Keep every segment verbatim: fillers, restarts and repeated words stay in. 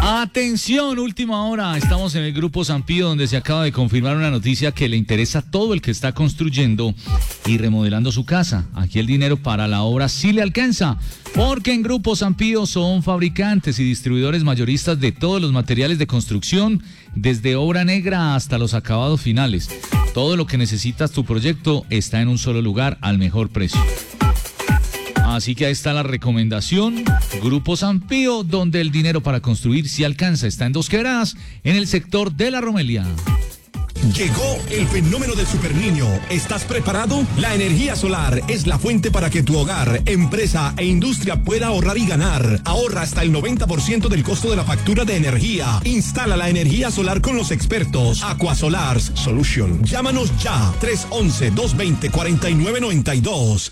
Atención, última hora, estamos en el Grupo Sampío, donde se acaba de confirmar una noticia que le interesa a todo el que está construyendo y remodelando su casa. Aquí el dinero para la obra sí le alcanza, porque en Grupo Sampío son fabricantes y distribuidores mayoristas de todos los materiales de construcción, desde obra negra hasta los acabados finales. Todo lo que necesitas tu proyecto está en un solo lugar al mejor precio. Así que ahí está la recomendación, Grupo Sampío, donde el dinero para construir sí alcanza. Está en Dos Quebradas, en el sector de La Romelia. Llegó el fenómeno del superniño. ¿Estás preparado? La energía solar es la fuente para que tu hogar, empresa e industria pueda ahorrar y ganar. Ahorra hasta el noventa por ciento del costo de la factura de energía. Instala la energía solar con los expertos Aquasolars Solution. Llámanos ya, tres once, dos veinte, cuarenta y nueve noventa y dos.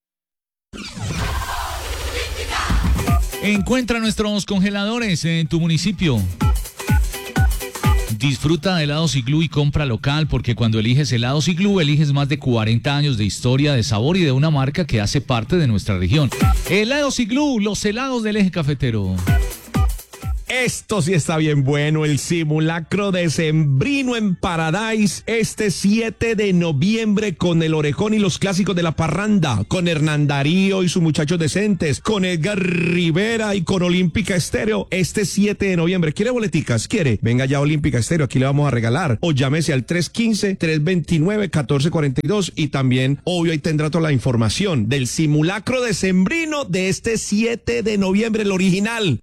Encuentra nuestros congeladores en tu municipio. Disfruta de helados Iglú y compra local, porque cuando eliges helados Iglú, eliges más de cuarenta años de historia, de sabor y de una marca que hace parte de nuestra región. Helados Iglú, los helados del eje cafetero. Esto sí está bien bueno, el simulacro decembrino en Paradise este siete de noviembre con el Orejón y los clásicos de la parranda, con Hernán Darío y sus muchachos decentes, con Edgar Rivera y con Olímpica Estéreo este siete de noviembre. ¿Quiere boleticas? ¿Quiere? Venga ya a Olímpica Estéreo, aquí le vamos a regalar. O llámese al tres uno cinco, tres dos nueve, uno cuatro cuatro dos y también, obvio, ahí tendrá toda la información del simulacro decembrino de este siete de noviembre, el original.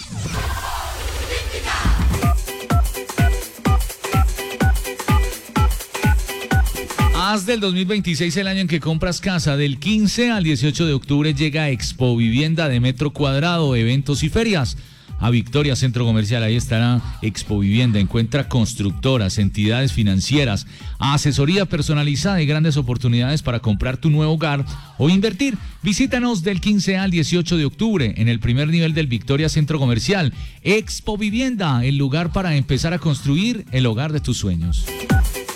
Haz del dos mil veintiséis el año en que compras casa. Del quince al dieciocho de octubre llega Expo Vivienda de metro cuadrado, eventos y ferias. A Victoria Centro Comercial, ahí estará Expo Vivienda. Encuentra constructoras, entidades financieras, asesoría personalizada y grandes oportunidades para comprar tu nuevo hogar o invertir. Visítanos del quince al dieciocho de octubre en el primer nivel del Victoria Centro Comercial. Expo Vivienda, el lugar para empezar a construir el hogar de tus sueños.